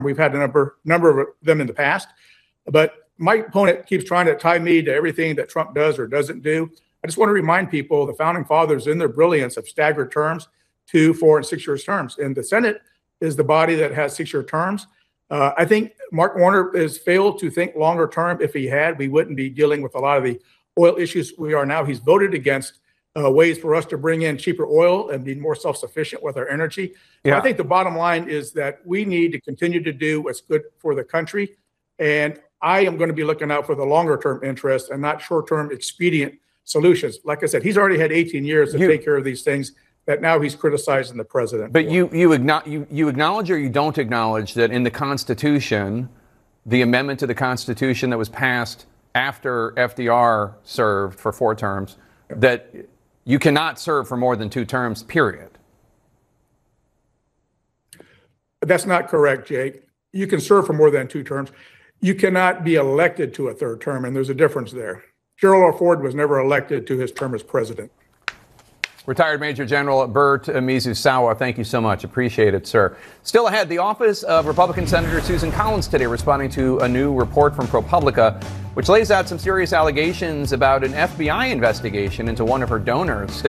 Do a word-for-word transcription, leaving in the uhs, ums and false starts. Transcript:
We've had a number number of them in the past, but my opponent keeps trying to tie me to everything that Trump does or doesn't do. I just want to remind people the founding fathers, in their brilliance, of staggered terms, two, four, and six year terms. And the Senate is the body that has six year terms. Uh, I think Mark Warner has failed to think longer term. If he had, we wouldn't be dealing with a lot of the oil issues we are now. He's voted against uh, ways for us to bring in cheaper oil and be more self-sufficient with our energy. Yeah. So I think the bottom line is that we need to continue to do what's good for the country. And I am going to be looking out for the longer term interests and not short term expedient solutions. Like I said, he's already had eighteen years to you, take care of these things that now he's criticizing the president. But for. you you, agno- you you acknowledge or you don't acknowledge that in the Constitution, the amendment to the Constitution that was passed after F D R served for four terms, yeah. that you cannot serve for more than two terms, period. That's not correct, Jake. You can serve for more than two terms. You cannot be elected to a third term, and there's a difference there. Gerald R. Ford was never elected to his term as president. Retired Major General Bert Mizusawa, thank you so much. Appreciate it, sir. Still ahead, the office of Republican Senator Susan Collins today responding to a new report from ProPublica, which lays out some serious allegations about an F B I investigation into one of her donors.